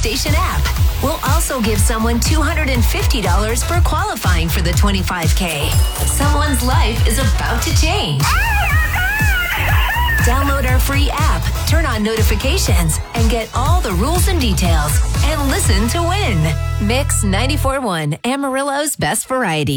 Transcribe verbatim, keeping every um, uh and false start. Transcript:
station app. We'll also give someone two hundred fifty dollars for qualifying for the twenty-five K. Someone's life is about to change. Download our free app, turn on notifications, and get all the rules and details. And listen to win. Mix ninety-four point one, Amarillo's best variety.